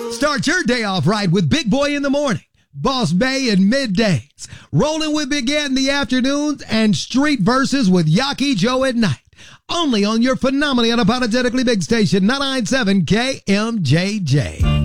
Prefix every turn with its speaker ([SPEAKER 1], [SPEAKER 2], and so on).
[SPEAKER 1] Start your day off right with Big Boy in the morning, Boss Bay in middays, Rolling with Big Ant in the afternoons, and Street Verses with Yaki Joe at night. Only on your phenomenally unapologetically big station, 997 KMJJ.